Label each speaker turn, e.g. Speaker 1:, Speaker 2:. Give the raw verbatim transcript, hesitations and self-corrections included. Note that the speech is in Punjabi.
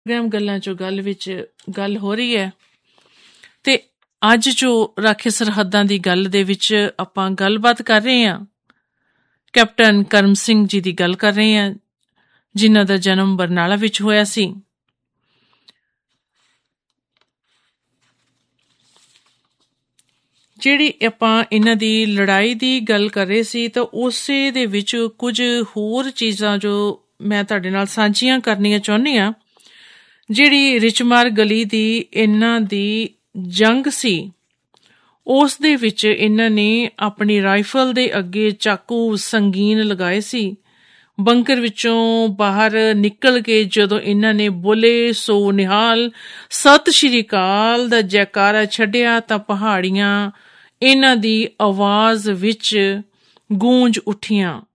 Speaker 1: ਪ੍ਰੋਗਰਾਮ ਗੱਲਾਂ ਚੋਂ ਗੱਲ ਵਿੱਚ ਗੱਲ ਹੋ ਰਹੀ ਹੈ ਤੇ ਅੱਜ ਜੋ ਰਾਖੇ ਸਰਹੱਦਾਂ ਦੀ ਗੱਲ ਦੇ ਵਿੱਚ ਆਪਾਂ ਗੱਲਬਾਤ ਕਰ ਰਹੇ ਹਾਂ, ਕੈਪਟਨ ਕਰਮ ਸਿੰਘ ਜੀ ਦੀ ਗੱਲ ਕਰ ਰਹੇ ਹਾਂ, ਜਿਨ੍ਹਾਂ ਦਾ ਜਨਮ ਬਰਨਾਲਾ ਵਿੱਚ ਹੋਇਆ ਸੀ। ਜਿਹੜੀ ਆਪਾਂ ਇਹਨਾਂ ਦੀ ਲੜਾਈ ਦੀ ਗੱਲ ਕਰ ਰਹੇ ਸੀ ਤਾਂ ਉਸੇ ਦੇ ਵਿੱਚ ਕੁਝ ਹੋਰ ਚੀਜ਼ਾਂ ਜੋ ਮੈਂ ਤੁਹਾਡੇ ਨਾਲ ਸਾਂਝੀਆਂ ਕਰਨੀਆਂ ਚਾਹੁੰਦੀ ਹਾਂ। ਜਿਹੜੀ ਰਿਚਮਾਰ ਗਲੀ ਦੀ ਇਹਨਾਂ ਦੀ ਜੰਗ ਸੀ, ਉਸ ਦੇ ਵਿੱਚ ਇਹਨਾਂ ਨੇ ਆਪਣੀ ਰਾਈਫਲ ਦੇ ਅੱਗੇ ਚਾਕੂ ਸੰਗੀਨ ਲਗਾਏ ਸੀ। ਬੰਕਰ ਵਿੱਚੋਂ ਬਾਹਰ ਨਿਕਲ ਕੇ ਜਦੋਂ ਇਹਨਾਂ ਨੇ ਬੋਲੇ ਸੋ ਨਿਹਾਲ ਸਤਿ ਸ਼੍ਰੀ ਅਕਾਲ ਦਾ ਜੈਕਾਰਾ ਛੱਡਿਆ ਤਾਂ ਪਹਾੜੀਆਂ ਇਹਨਾਂ ਦੀ ਆਵਾਜ਼ ਵਿੱਚ ਗੂੰਜ ਉੱਠੀਆਂ।